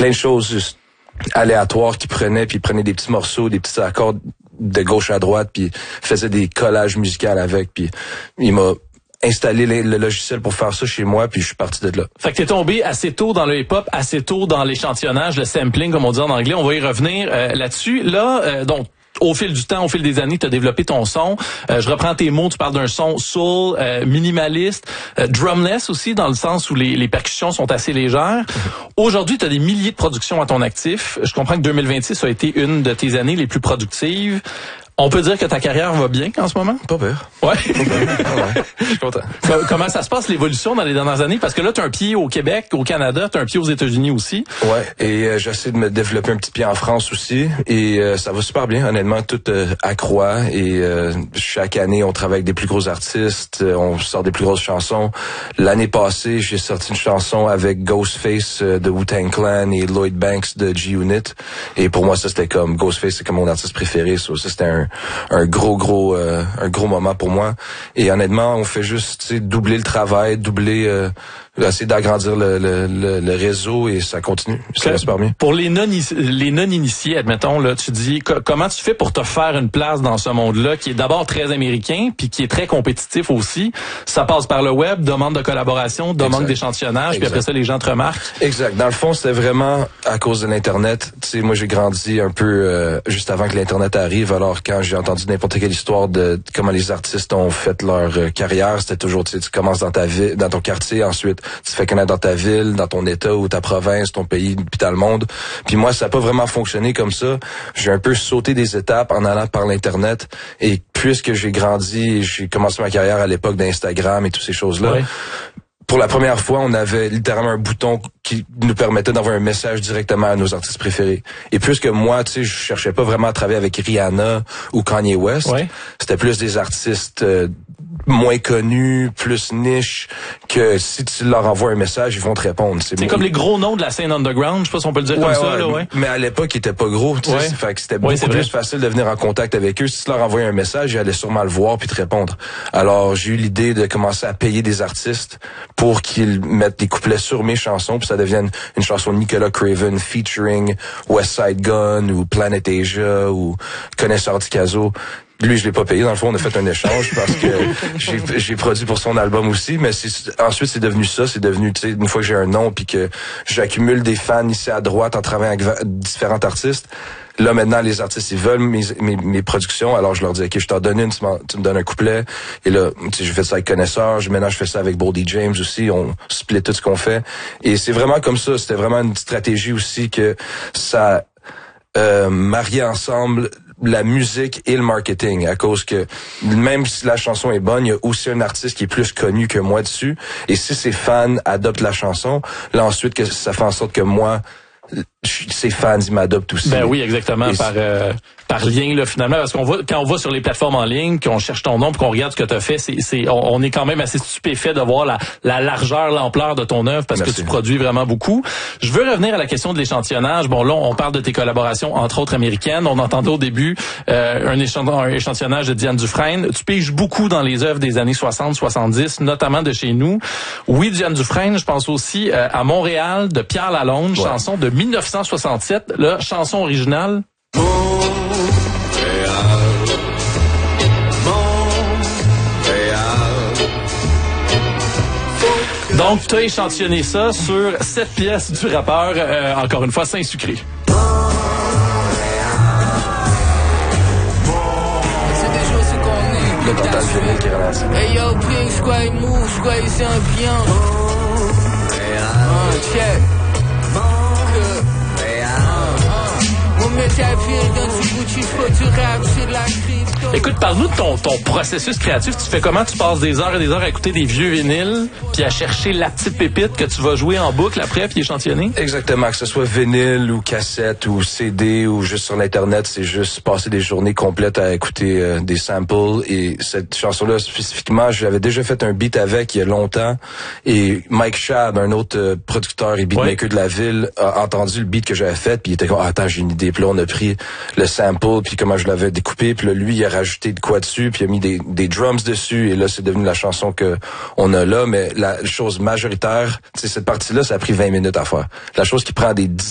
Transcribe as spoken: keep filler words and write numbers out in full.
plein de choses juste aléatoires qu'il prenait, puis il prenait des petits morceaux, des petits accords de gauche à droite, puis faisait des collages musicaux avec, puis il m'a installé le, le logiciel pour faire ça chez moi, puis je suis parti de là. Fait que t'es tombé assez tôt dans le hip-hop, assez tôt dans l'échantillonnage, le sampling, comme on dit en anglais. On va y revenir euh, là-dessus. Là, euh, donc, au fil du temps, au fil des années, tu as développé ton son. Euh, je reprends tes mots, tu parles d'un son soul, euh, minimaliste, euh, drumless aussi, dans le sens où les, les percussions sont assez légères. Aujourd'hui, tu as des milliers de productions à ton actif. Je comprends que deux mille vingt-six a été une de tes années les plus productives. On peut dire que ta carrière va bien en ce moment? Pas pire. Ouais. Pas pire. Ah ouais. Je suis content. Comment ça se passe, l'évolution dans les dernières années? Parce que là, tu as un pied au Québec, au Canada, tu as un pied aux États-Unis aussi. Ouais, et euh, j'essaie de me développer un petit pied en France aussi. Et euh, ça va super bien, honnêtement, tout euh, accroît. Et euh, chaque année, on travaille avec des plus gros artistes, euh, on sort des plus grosses chansons. L'année passée, j'ai sorti une chanson avec Ghostface euh, de Wu-Tang Clan et Lloyd Banks de G-Unit. Et pour moi, ça, c'était comme... Ghostface, c'est comme mon artiste préféré. So, ça, c'était un, un gros, gros euh, un gros moment pour moi. Et honnêtement, on fait juste, tu sais, doubler le travail, doubler... Euh, essayer d'agrandir le, le, le, le réseau et ça continue. Ça va super bien. Pour les non les non initiés, admettons là, tu dis co- comment tu fais pour te faire une place dans ce monde-là qui est d'abord très américain puis qui est très compétitif aussi. Ça passe par le web, demande de collaboration, demande d'échantillonnage, puis après ça les gens te remarquent. Exact. Dans le fond, c'était vraiment à cause de l'internet. Tu sais, moi j'ai grandi un peu euh, juste avant que l'internet arrive. Alors quand j'ai entendu n'importe quelle histoire de comment les artistes ont fait leur euh, carrière, c'était toujours tu sais, tu commences dans ta ville, dans ton quartier, ensuite tu te fais connaître dans ta ville, dans ton état ou ta province, ton pays, puis dans le monde. Puis moi, ça n'a pas vraiment fonctionné comme ça. J'ai un peu sauté des étapes en allant par l'Internet. Et puisque j'ai grandi, j'ai commencé ma carrière à l'époque d'Instagram et toutes ces choses-là, ouais. Pour la première fois, on avait littéralement un bouton qui nous permettait d'envoyer un message directement à nos artistes préférés. Et puisque moi, tu sais, je cherchais pas vraiment à travailler avec Rihanna ou Kanye West, ouais. C'était plus des artistes... Euh, moins connus, plus niche, que si tu leur envoies un message, ils vont te répondre. C'est, c'est comme les gros noms de la scène underground, je sais pas si on peut le dire ouais, comme ouais, ça. Là, ouais. Mais à l'époque, ils étaient pas gros. Tu sais, ouais. Fait que c'était beaucoup ouais, plus facile de venir en contact avec eux. Si tu leur envoyais un message, ils allaient sûrement le voir puis te répondre. Alors, j'ai eu l'idée de commencer à payer des artistes pour qu'ils mettent des couplets sur mes chansons, puis ça devienne une chanson de Nicolas Craven featuring West Side Gun ou Planet Asia ou Connaisseur du Caso. Lui, je l'ai pas payé. Dans le fond, on a fait un échange parce que j'ai, j'ai produit pour son album aussi. Mais c'est, ensuite, c'est devenu ça. C'est devenu, tu sais, une fois que j'ai un nom puis que j'accumule des fans ici à droite en travaillant avec différents artistes. Là, maintenant, les artistes, ils veulent mes, mes, mes productions. Alors, je leur dis, OK, je t'en donne une, tu, tu me donnes un couplet. Et là, tu sais, je fais ça avec Connaisseur. Maintenant, je fais ça avec Boldy James aussi. On split tout ce qu'on fait. Et c'est vraiment comme ça. C'était vraiment une stratégie aussi que ça euh, mariait ensemble la musique et le marketing, à cause que même si la chanson est bonne, il y a aussi un artiste qui est plus connu que moi dessus. Et si ses fans adoptent la chanson, là ensuite que ça fait en sorte que moi, ses fans, ils m'adoptent aussi. Ben oui, exactement, et par euh, par lien là finalement, parce qu'on va quand on va sur les plateformes en ligne, qu'on cherche ton nom, puis qu'on regarde ce que tu as fait, c'est c'est on, on est quand même assez stupéfait de voir la la largeur, l'ampleur de ton œuvre parce Merci. Que tu produis vraiment beaucoup. Je veux revenir à la question de l'échantillonnage. Bon là, on parle de tes collaborations entre autres américaines. On entendait au début euh, un, échant- un échantillonnage de Diane Dufresne. Tu piges beaucoup dans les œuvres des années soixante soixante-dix, notamment de chez nous. Oui, Diane Dufresne, je pense aussi euh, à Montréal de Pierre Lalonde, ouais. Chanson de dix-neuf cent soixante-sept, là, chanson originale. Donc, tu as échantillonné ça sur cette pièce du rappeur, euh, encore une fois, Saint-Sucré. Le total féminin qui ralentit. Hey yo, Pink, Square Move, Square, c'est un bien. Un check. Écoute, parle-nous de ton, ton processus créatif. Tu fais comment? Tu passes des heures et des heures à écouter des vieux vinyles, puis à chercher la petite pépite que tu vas jouer en boucle après, puis échantillonner? Exactement, que ce soit vinyle ou cassette ou C D ou juste sur l'Internet, c'est juste passer des journées complètes à écouter euh, des samples. Et cette chanson-là, spécifiquement, j'avais déjà fait un beat avec il y a longtemps. Et Mike Schaab, un autre euh, producteur et beatmaker oui. de la ville, a entendu le beat que j'avais fait, puis il était comme ah, « Attends, j'ai une idée. » Puis là, on a pris le sample, puis comment je l'avais découpé, puis là, lui, il a rajouté de quoi dessus, puis il a mis des, des drums dessus, et là, c'est devenu la chanson que on a là. Mais la chose majoritaire, tu sais, cette partie-là, ça a pris vingt minutes à faire. La chose qui prend des